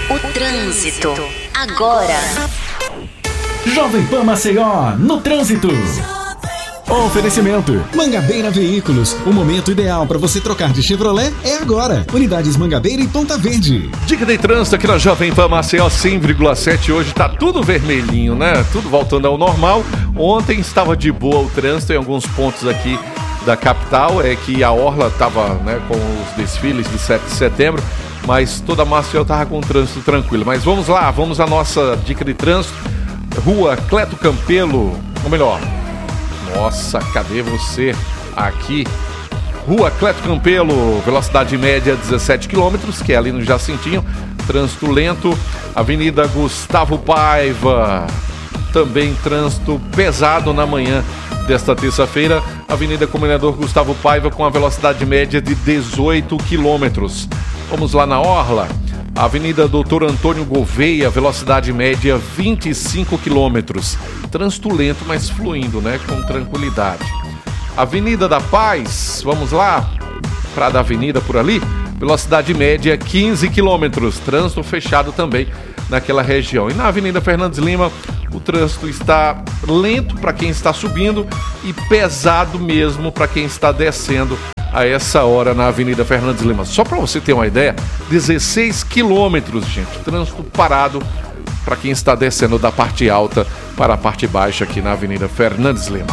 O trânsito agora. Jovem Pan Maceió, no trânsito. Oferecimento Mangabeira Veículos. O momento ideal para você trocar de Chevrolet é agora. Unidades Mangabeira e Ponta Verde. Dica de trânsito aqui na Jovem Pan Maceió 100,7. Hoje tá tudo vermelhinho, né? Tudo voltando ao normal. Ontem estava de boa o trânsito em alguns pontos aqui da capital. É que a orla estava, né, com os desfiles de 7 de setembro. Mas toda a Maceió estava com o trânsito tranquilo. Mas vamos lá, vamos à nossa dica de trânsito. Rua Cleto Campelo, ou melhor... Nossa, cadê você? Aqui, Rua Cleto Campelo, velocidade média 17 km, que é ali no Jacintinho, trânsito lento. Avenida Gustavo Paiva, também trânsito pesado na manhã desta terça-feira. Avenida Comendador Gustavo Paiva com a velocidade média de 18 km. Vamos lá na orla. Avenida Doutor Antônio Gouveia, velocidade média 25 km. Trânsito lento, mas fluindo, né? Com tranquilidade. Avenida da Paz, vamos lá. Prada Avenida por ali, velocidade média 15 km. Trânsito fechado também naquela região. E na Avenida Fernandes Lima, o trânsito está lento para quem está subindo e pesado mesmo para quem está descendo a essa hora na Avenida Fernandes Lima. Só para você ter uma ideia, 16 quilômetros, gente. Trânsito parado para quem está descendo da parte alta para a parte baixa aqui na Avenida Fernandes Lima.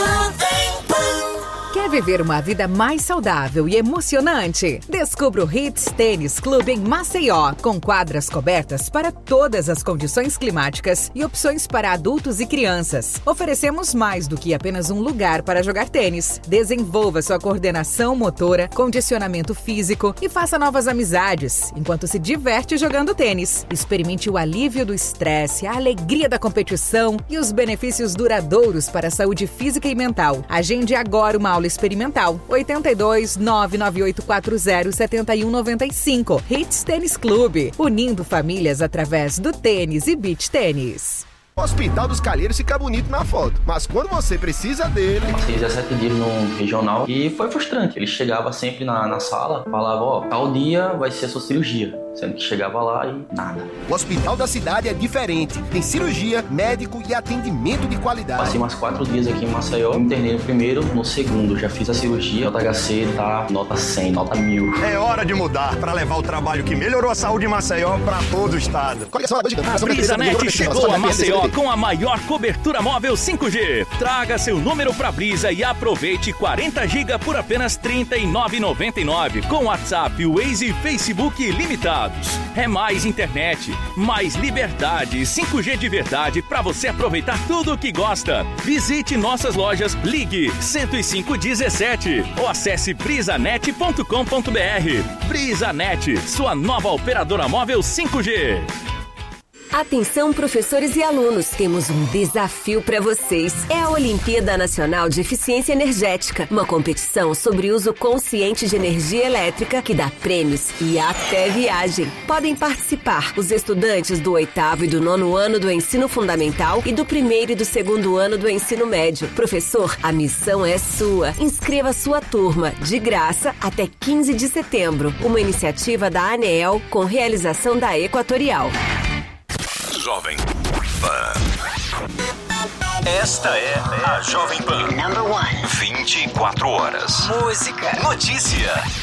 Quer viver uma vida mais saudável e emocionante? Descubra o Hits Tênis Clube em Maceió, com quadras cobertas para todas as condições climáticas e opções para adultos e crianças. Oferecemos mais do que apenas um lugar para jogar tênis. Desenvolva sua coordenação motora, condicionamento físico e faça novas amizades, enquanto se diverte jogando tênis. Experimente o alívio do estresse, a alegria da competição e os benefícios duradouros para a saúde física e mental. Agende agora uma aula experimental. 82 99840 7195. Hits Tênis Clube, unindo famílias através do tênis e beach tênis. O Hospital dos Calheiros fica bonito na foto, mas quando você precisa dele... Passei 17 dias no regional e foi frustrante. Ele chegava sempre na sala, falava, ó, tal dia vai ser a sua cirurgia. Sendo que chegava lá e nada. O Hospital da Cidade é diferente. Tem cirurgia, médico e atendimento de qualidade. Passei mais 4 dias aqui em Maceió. Me internei no primeiro, no segundo. Já fiz a cirurgia. O HC tá nota 100, nota 1000. É hora de mudar para levar o trabalho que melhorou a saúde de Maceió para todo o estado. BrisaNet chegou a Maceió com a maior cobertura móvel 5G. Traga seu número pra Brisa e aproveite 40 GB por apenas R$ 39,99. Com WhatsApp, Waze e Facebook limitados. É mais internet, mais liberdade, 5G de verdade para você aproveitar tudo o que gosta. Visite nossas lojas, ligue 10517 ou acesse brisanet.com.br. BrisaNet, sua nova operadora móvel 5G. Atenção, professores e alunos, temos um desafio para vocês. É a Olimpíada Nacional de Eficiência Energética, uma competição sobre uso consciente de energia elétrica que dá prêmios e até viagem. Podem participar os estudantes do 8º e do 9º ano do ensino fundamental e do 1º e do 2º ano do ensino médio. Professor, a missão é sua. Inscreva sua turma, de graça, até 15 de setembro. Uma iniciativa da ANEEL com realização da Equatorial. Jovem Pan. Esta é a Jovem Pan. Number 1. 24 horas. Música. Notícia.